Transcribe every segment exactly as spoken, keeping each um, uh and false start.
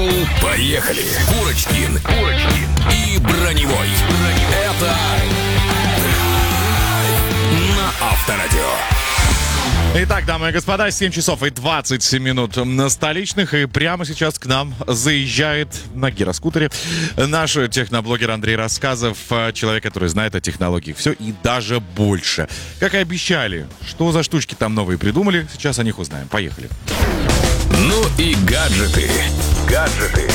Шоу «Поехали». Курочкин, Курочкин и Броневой. Это на Авторадио. Итак, дамы и господа, семь часов и двадцать семь минут на столичных. И прямо сейчас к нам заезжает на гироскутере наш техноблогер Андрей Рассказов. Человек, который знает о технологиях все и даже больше. Как и обещали, что за штучки там новые придумали, сейчас о них узнаем. Поехали. Ну и гаджеты. Гаджеты.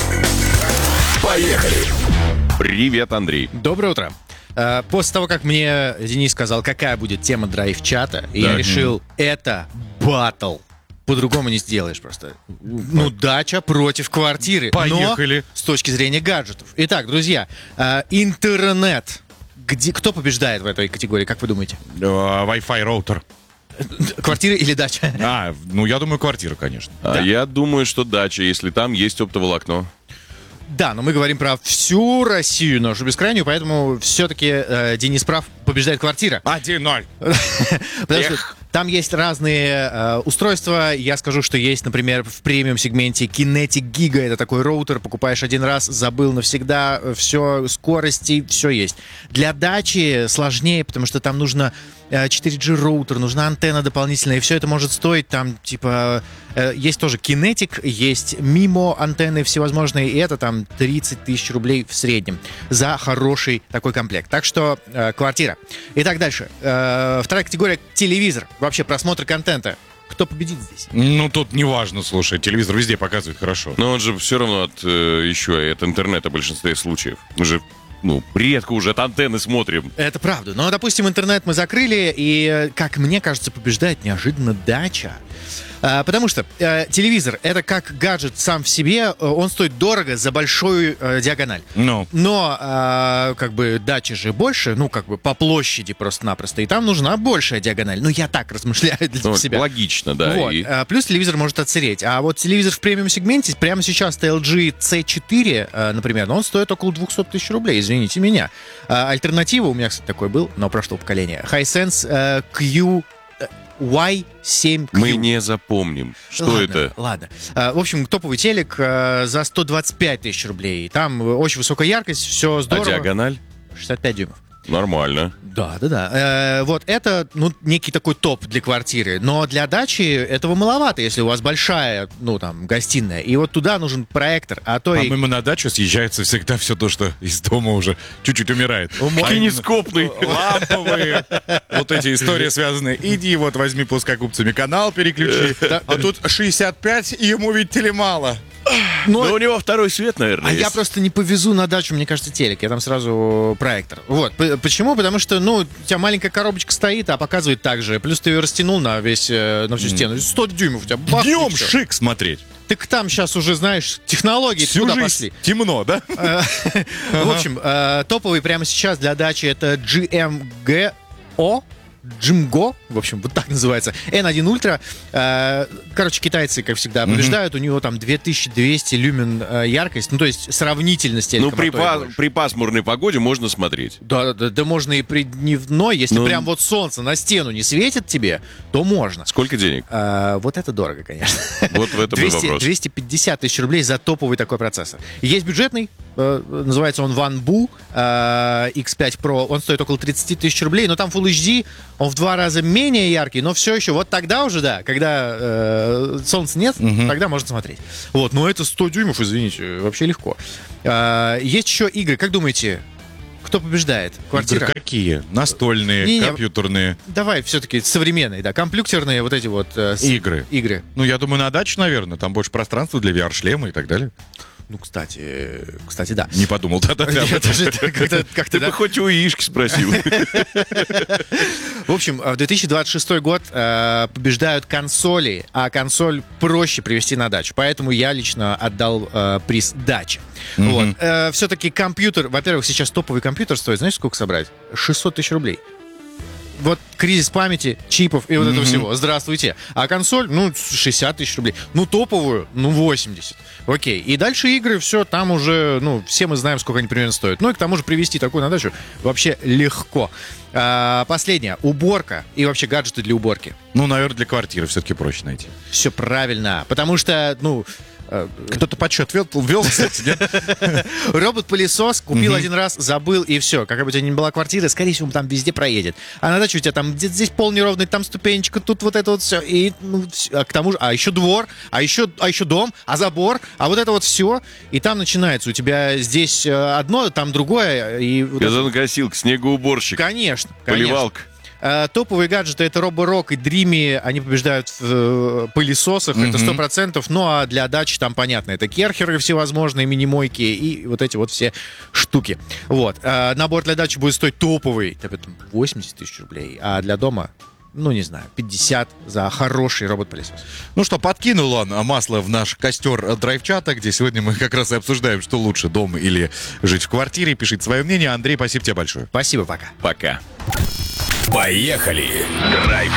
Поехали. Привет, Андрей. Доброе утро. Uh, после того, как мне Денис сказал, какая будет тема драйв-чата, да. я решил, это баттл. По-другому не сделаешь просто. Ну, дача против квартиры. Поехали. Но с точки зрения гаджетов. Итак, друзья, uh, интернет. Где, кто побеждает в этой категории, как вы думаете? Uh, Wi-Fi роутер. Квартира или дача? А, ну я думаю, квартира, конечно. А Да. я думаю, что дача, если там есть оптоволокно. Да, но мы говорим про всю Россию, нашу бескрайнюю, поэтому все-таки э, Денис прав, побеждает квартира. один ноль. Потому что там есть разные э, устройства. Я скажу, что есть, например, в премиум-сегменте Kinetic Giga. Это такой роутер, покупаешь один раз, забыл навсегда, все, скорости, все есть. Для дачи сложнее, потому что там нужно э, четыре джи роутер, нужна антенна дополнительная, и все это может стоить там, типа... Э, есть тоже Kinetic, есть мимо антенны всевозможные, и это там тридцать тысяч рублей в среднем за хороший такой комплект. Так что э, квартира. Итак, дальше. Э, вторая категория — телевизор. Вообще просмотр контента. Кто победит здесь? Ну, тут не важно, слушай, телевизор везде показывает хорошо. Но он же все равно от э, еще и от интернета в большинстве случаев. Мы же, ну, редко уже от антенны смотрим. Это правда. Но, допустим, интернет мы закрыли, и, как мне кажется, побеждает неожиданно дача. А, потому что э, телевизор — это как гаджет сам в себе, э, он стоит дорого за большую э, диагональ. Ну. Но, э, как бы, дачи же больше, ну, как бы, по площади просто-напросто, и там нужна большая диагональ. Ну, я так размышляю для Ну, себя. логично, да. Вот. И... А, плюс телевизор может отсыреть. А вот телевизор в премиум-сегменте, прямо сейчас эл джи си четыре, э, например, но он стоит около двести тысяч рублей, извините меня. А, альтернатива у меня, кстати, такой был, но прошлого поколения. Hisense э, Q... уай семь кью. Мы не запомним, что ладно, это. Ладно. А, в общем, топовый телек а, за сто двадцать пять тысяч рублей. Там очень высокая яркость, все А здорово. диагональ? шестьдесят пять дюймов. Нормально. Да, да, да. Э, вот это, ну, некий такой топ для квартиры. Но для дачи этого маловато, если у вас большая, ну, там, гостиная. И вот туда нужен проектор, а то и... По-моему, на дачу съезжается всегда все то, что из дома уже чуть-чуть умирает. Кинескопный. Ламповые, вот эти истории связанные. Иди вот возьми плоскогубцами канал, переключи. А тут шестьдесят пять, и ему видите ли мало. Но... Но у него второй свет, наверное, А есть. я просто не повезу на дачу, мне кажется, телек. Я там сразу проектор. Вот. П- Почему? Потому что, ну, у тебя маленькая коробочка стоит, а показывает так же. Плюс ты ее растянул на весь, э, на всю стену. сто дюймов у тебя. Бах, и Днем всё. шик смотреть. Так там сейчас уже, знаешь, технологии Всю туда жизнь пошли. темно, да? В общем, э, топовый прямо сейчас для дачи это джи эм джи о. Джимго, в общем, вот так называется, эн один Ультра. Э, Короче, китайцы, как всегда, побеждают. У него там две тысячи двести люмен э, яркость. Ну, то есть сравнительно с телеком. Ну, при, а то и па- больше. при пасмурной погоде можно смотреть. Да, да, да, да, можно и при дневной. Если Ну, прям вот солнце на стену не светит тебе, то можно. Сколько денег? А, вот это дорого, конечно. Вот в этом и двести, вопрос. двести пятьдесят тысяч рублей за топовый такой процессор. Есть бюджетный, э, называется он OneBoo э, икс пять Pro. Он стоит около тридцать тысяч рублей, но там Full эйч ди, он в два раза менее яркий, но все еще, вот тогда уже, да, когда э, солнца нет, тогда можно смотреть. Вот, но это сто дюймов, извините, вообще легко. Э, есть еще игры, как думаете, кто побеждает? Квартира? Игры какие? Настольные, Не-не. компьютерные Давай все-таки современные, да, компьютерные вот эти вот э, с- игры. игры. Ну, я думаю, на даче, наверное, там больше пространства для ви ар-шлема и так далее. Ну, кстати, э, кстати, да. Не подумал тогда. Я тоже как-то- как-то, Ты да. бы хоть у Ишки спросил. В общем, в две тысячи двадцать шестой год э, побеждают консоли, а консоль проще привезти на дачу. Поэтому я лично отдал э, приз даче. Вот. Э, все-таки компьютер, во-первых, сейчас топовый компьютер стоит, знаешь, сколько собрать? шестьсот тысяч рублей. Вот кризис памяти, чипов и вот этого всего. Здравствуйте. А консоль, ну, шестьдесят тысяч рублей. Ну, топовую, ну, восемьдесят. Окей. И дальше игры, все, там уже, ну, все мы знаем, сколько они примерно стоят. Ну, и к тому же привезти такую на дачу вообще легко. А, последнее. Уборка и вообще гаджеты для уборки. Ну, наверное, для квартиры все-таки проще найти. Все правильно. Потому что, ну, Кто-то подсчет вел, вел, кстати, нет? Робот-пылесос купил один раз, забыл, и все. Какая бы у тебя ни была квартира, скорее всего, он там везде проедет. А на даче у тебя там где-то здесь пол неровный, там ступенечка, тут вот это вот все. И ну, вс- а к тому же, а еще двор, а еще, а еще дом, а забор, а вот это вот все. И там начинается у тебя здесь э, одно, там другое. И вот это- Газонокосилка, снегоуборщик, Конечно, конечно. поливалка. Э, топовые гаджеты — это Роборок и Dreamy, они побеждают в э, пылесосах, это сто процентов. Ну а для дачи там понятно, это керхеры всевозможные, мини-мойки и вот эти вот все штуки. Вот. Э, набор для дачи будет стоить топовый, это восемьдесят тысяч рублей, а для дома, ну не знаю, пятьдесят за хороший робот-пылесос. Ну что, подкинул он масло в наш костер драйв-чата, где сегодня мы как раз и обсуждаем, что лучше, дом или жить в квартире. Пишите свое мнение. Андрей, спасибо тебе большое. Спасибо, пока. Пока. Поехали! Драйв